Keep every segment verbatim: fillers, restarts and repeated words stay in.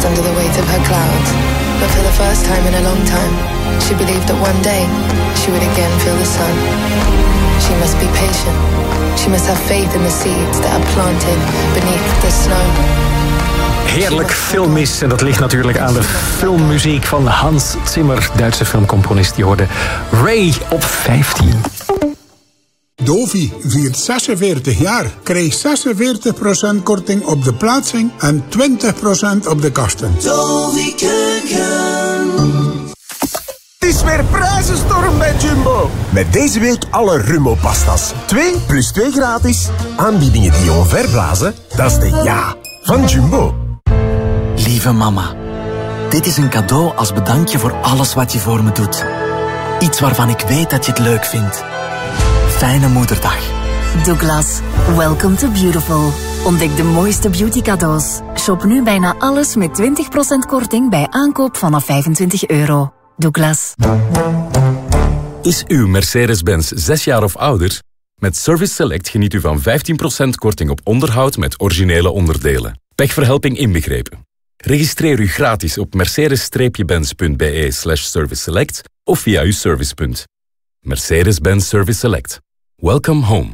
under the weight of her clouds. But for the first time in a long time, she believed that one day she would again feel the sun. She must be patient. She must have faith in the seeds that are planted beneath the snow. Heerlijk filmisch. En dat ligt natuurlijk aan de filmmuziek van Hans Zimmer, Duitse filmcomponist. Die hoorde Ray op vijftien. Dovi viert zesenveertig jaar. Krijg zesenveertig procent korting op de plaatsing en twintig procent op de kasten. Dovi Keuken. Het is weer prijzenstorm bij Jumbo. Met deze week alle Rummo-pastas. twee plus twee gratis. Aanbiedingen die je omverblazen, dat is de ja van Jumbo. Lieve mama, dit is een cadeau als bedankje voor alles wat je voor me doet. Iets waarvan ik weet dat je het leuk vindt. Fijne moederdag. Douglas, welcome to beautiful. Ontdek de mooiste beauty cadeaus. Shop nu bijna alles met twintig procent korting bij aankoop vanaf vijfentwintig euro. Douglas. Is uw Mercedes-Benz zes jaar of ouder? Met Service Select geniet u van vijftien procent korting op onderhoud met originele onderdelen. Pechverhelping inbegrepen. Registreer u gratis op mercedes-benz.be slash service select of via uw servicepunt. Mercedes-Benz Service Select. Welcome home.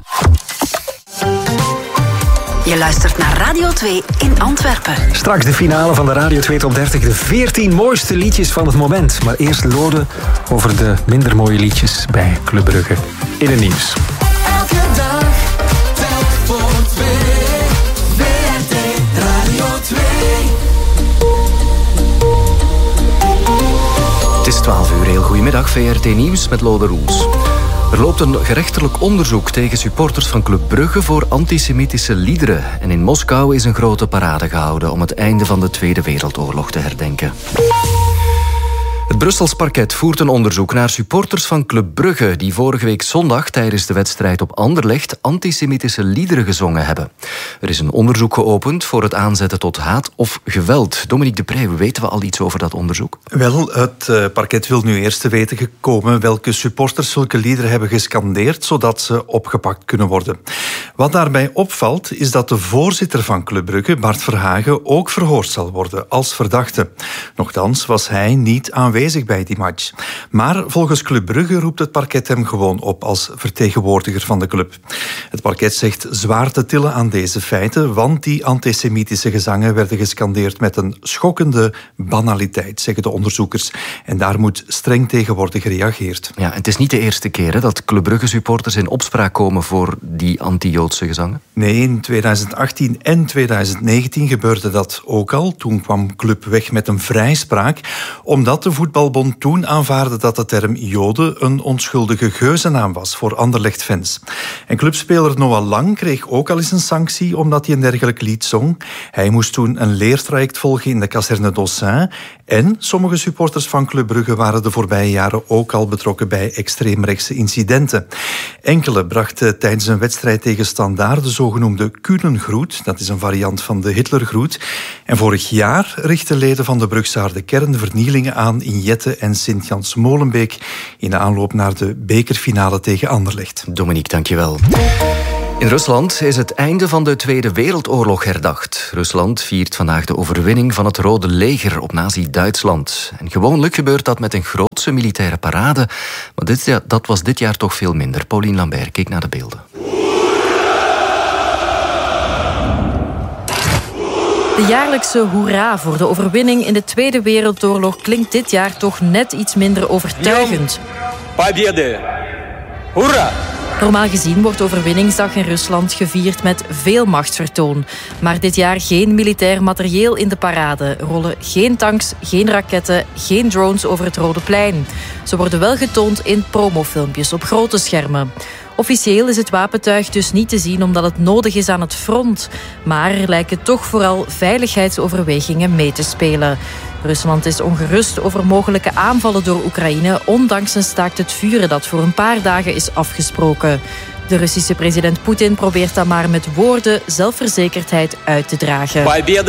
Je luistert naar Radio twee in Antwerpen. Straks de finale van de Radio twee Top dertig. De veertien mooiste liedjes van het moment. Maar eerst Lode over de minder mooie liedjes bij Club Brugge. In het nieuws. Elke dag, telk voor twee. V R T Radio twee. Het is twaalf uur, heel goedemiddag. V R T Nieuws met Lode Roels. Er loopt een gerechtelijk onderzoek tegen supporters van Club Brugge voor antisemitische liederen. En in Moskou is een grote parade gehouden om het einde van de Tweede Wereldoorlog te herdenken. Het Brussels parket voert een onderzoek naar supporters van Club Brugge die vorige week zondag tijdens de wedstrijd op Anderlecht antisemitische liederen gezongen hebben. Er is een onderzoek geopend voor het aanzetten tot haat of geweld. Dominique de Prey, weten we al iets over dat onderzoek? Wel, het uh, parket wil nu eerst te weten komen welke supporters zulke liederen hebben gescandeerd, zodat ze opgepakt kunnen worden. Wat daarbij opvalt, is dat de voorzitter van Club Brugge, Bart Verhagen, ook verhoord zal worden als verdachte. Nochtans was hij niet aanwezig bij die match. Maar volgens Club Brugge roept het parket hem gewoon op als vertegenwoordiger van de club. Het parket zegt zwaar te tillen aan deze feiten, want die antisemitische gezangen werden gescandeerd met een schokkende banaliteit, zeggen de onderzoekers. En daar moet streng tegen worden gereageerd. Ja, en het is niet de eerste keer hè, dat Club Brugge supporters in opspraak komen voor die anti-Joodse gezangen? Nee, in tweeduizend achttien en tweeduizend negentien gebeurde dat ook al. Toen kwam Club weg met een vrijspraak, omdat de voetbalbond toen aanvaarde dat de term Joden een onschuldige geuzennaam was voor Anderlecht-fans. En clubspeler Noah Lang kreeg ook al eens een sanctie omdat hij een dergelijk lied zong. Hij moest toen een leertraject volgen in de kazerne d'Ossin. En sommige supporters van Club Brugge waren de voorbije jaren ook al betrokken bij extreemrechtse incidenten. Enkele brachten tijdens een wedstrijd tegen Standaard de zogenoemde Kunengroet. Dat is een variant van de Hitlergroet. En vorig jaar richtten leden van de Brugse harde kern vernielingen aan in Jette en Sint-Jans-Molenbeek in de aanloop naar de bekerfinale tegen Anderlecht. Dominique, dankjewel. In Rusland is het einde van de Tweede Wereldoorlog herdacht. Rusland viert vandaag de overwinning van het Rode Leger op Nazi-Duitsland. En gewoonlijk gebeurt dat met een grootse militaire parade. Maar dit, dat was dit jaar toch veel minder. Pauline Lambert keek naar de beelden. De jaarlijkse hoera voor de overwinning in de Tweede Wereldoorlog klinkt dit jaar toch net iets minder overtuigend. Победы! Hoera! Normaal gezien wordt Overwinningsdag in Rusland gevierd met veel machtsvertoon. Maar dit jaar geen militair materieel in de parade. Rollen geen tanks, geen raketten, geen drones over het Rode Plein. Ze worden wel getoond in promofilmpjes op grote schermen. Officieel is het wapentuig dus niet te zien omdat het nodig is aan het front. Maar er lijken toch vooral veiligheidsoverwegingen mee te spelen. Rusland is ongerust over mogelijke aanvallen door Oekraïne, ondanks een staakt het vuren dat voor een paar dagen is afgesproken. De Russische president Poetin probeert dan maar met woorden zelfverzekerdheid uit te dragen.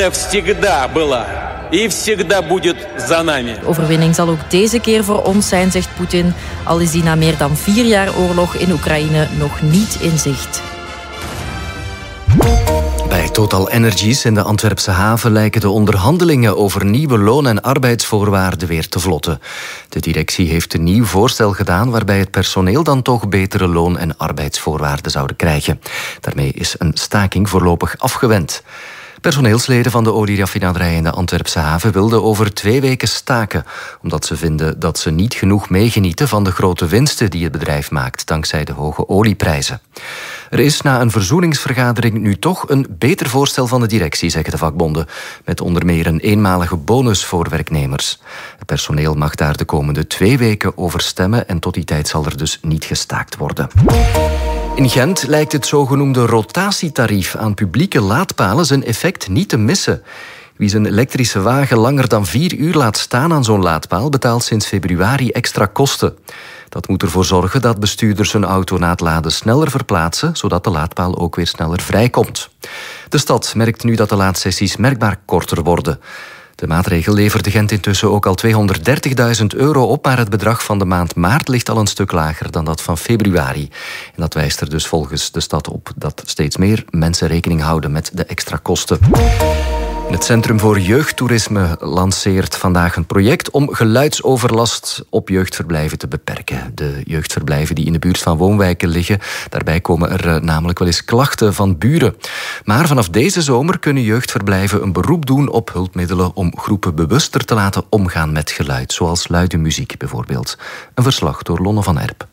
De overwinning zal ook deze keer voor ons zijn, zegt Poetin, al is die na meer dan vier jaar oorlog in Oekraïne nog niet in zicht. Bij Total Energies in de Antwerpse haven lijken de onderhandelingen over nieuwe loon- en arbeidsvoorwaarden weer te vlotten. De directie heeft een nieuw voorstel gedaan waarbij het personeel dan toch betere loon- en arbeidsvoorwaarden zouden krijgen. Daarmee is een staking voorlopig afgewend. Personeelsleden van de olieraffinaderij in de Antwerpse haven wilden over twee weken staken, omdat ze vinden dat ze niet genoeg meegenieten van de grote winsten die het bedrijf maakt dankzij de hoge olieprijzen. Er is na een verzoeningsvergadering nu toch een beter voorstel van de directie, zeggen de vakbonden, met onder meer een eenmalige bonus voor werknemers. Het personeel mag daar de komende twee weken over stemmen en tot die tijd zal er dus niet gestaakt worden. In Gent lijkt het zogenoemde rotatietarief aan publieke laadpalen zijn effect niet te missen. Wie zijn elektrische wagen langer dan vier uur laat staan aan zo'n laadpaal betaalt sinds februari extra kosten. Dat moet ervoor zorgen dat bestuurders hun auto na het laden sneller verplaatsen, zodat de laadpaal ook weer sneller vrijkomt. De stad merkt nu dat de laadsessies merkbaar korter worden. De maatregel leverde Gent intussen ook al tweehonderddertigduizend euro op, maar het bedrag van de maand maart ligt al een stuk lager dan dat van februari. En dat wijst er dus volgens de stad op dat steeds meer mensen rekening houden met de extra kosten. Het Centrum voor Jeugdtoerisme lanceert vandaag een project om geluidsoverlast op jeugdverblijven te beperken. De jeugdverblijven die in de buurt van woonwijken liggen, daarbij komen er namelijk wel eens klachten van buren. Maar vanaf deze zomer kunnen jeugdverblijven een beroep doen op hulpmiddelen om groepen bewuster te laten omgaan met geluid, zoals luide muziek bijvoorbeeld. Een verslag door Lonne van Erp.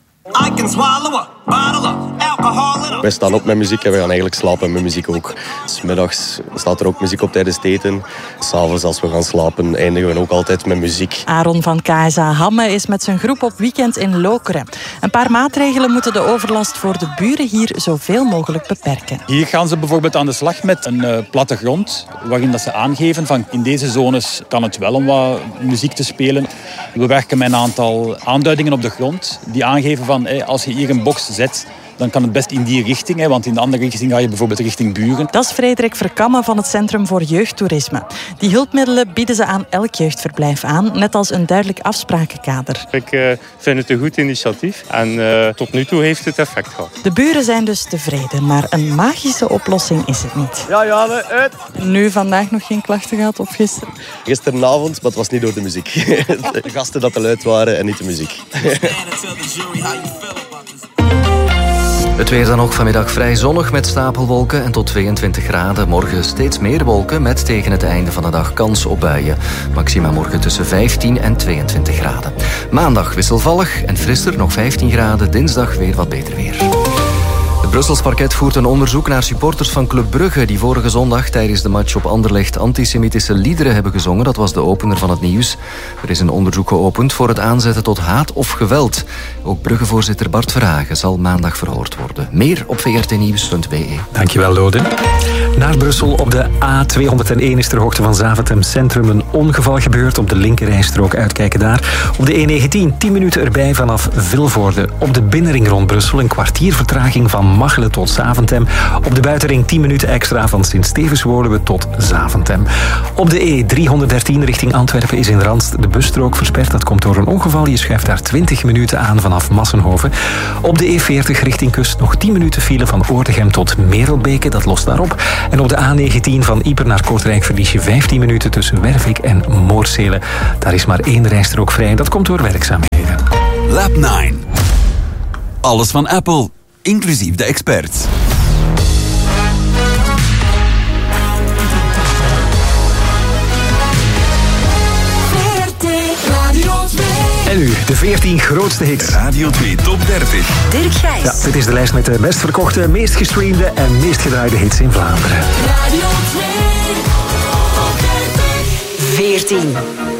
Wij staan op met muziek en we gaan eigenlijk slapen met muziek ook. 'S Middags staat er ook muziek op tijdens het eten. 'S Avonds als we gaan slapen eindigen we ook altijd met muziek. Aaron van K S A Hamme is met zijn groep op weekend in Lokeren. Een paar maatregelen moeten de overlast voor de buren hier zoveel mogelijk beperken. Hier gaan ze bijvoorbeeld aan de slag met een uh, plattegrond, waarin dat ze aangeven van in deze zones kan het wel om wat muziek te spelen. We werken met een aantal aanduidingen op de grond die aangeven van hey, als je hier een box zet, dan kan het best in die richting, hè, want in de andere richting ga je bijvoorbeeld richting buren. Dat is Frederik Verkamme van het Centrum voor Jeugdtoerisme. Die hulpmiddelen bieden ze aan elk jeugdverblijf aan, net als een duidelijk afsprakenkader. Ik uh, vind het een goed initiatief en uh, tot nu toe heeft het effect gehad. De buren zijn dus tevreden, maar een magische oplossing is het niet. Ja, ja, uit. Nu vandaag nog geen klachten gehad of gisteren? Gisteravond, maar het was niet door de muziek. De gasten dat te luid waren en niet de muziek. Het weer dan nog vanmiddag vrij zonnig met stapelwolken en tot tweeëntwintig graden. Morgen steeds meer wolken met tegen het einde van de dag kans op buien. Maxima morgen tussen vijftien en tweeëntwintig graden. Maandag wisselvallig en frisser, nog vijftien graden. Dinsdag weer wat beter weer. Het Brussels parket voert een onderzoek naar supporters van Club Brugge die vorige zondag tijdens de match op Anderlecht antisemitische liederen hebben gezongen. Dat was de opener van het nieuws. Er is een onderzoek geopend voor het aanzetten tot haat of geweld. Ook Brugge-voorzitter Bart Verhagen zal maandag verhoord worden. Meer op v r t nieuws punt b e. Dankjewel, Lode. Naar Brussel op de A tweehonderdéén is ter hoogte van Zaventem Centrum een ongeval gebeurd. Op de linkerrijstrook uitkijken daar. Op de E negentien tien minuten erbij vanaf Vilvoorde. Op de binnenring rond Brussel een kwartier vertraging van Machelen tot Zaventem. Op de buitenring tien minuten extra van Sint-Stevens-Woluwe tot Zaventem. Op de E driehonderddertien richting Antwerpen is in Randst de busstrook versperd. Dat komt door een ongeval. Je schuift daar twintig minuten aan vanaf Massenhoven. Op de E veertig richting Kust nog tien minuten file van Oortegem tot Merelbeke. Dat lost daarop. En op de A negentien van Ieper naar Kortrijk verlies je vijftien minuten tussen Wervik en Moorsele. Daar is maar één rijstrook vrij. Dat komt door werkzaamheden. Lab negen. Alles van Apple, inclusief de experts. En nu, de veertien grootste hits. Radio twee Top dertig. Dirk Gijs. Ja, dit is de lijst met de best verkochte, meest gestreamde en meest gedraaide hits in Vlaanderen. Radio twee. veertien.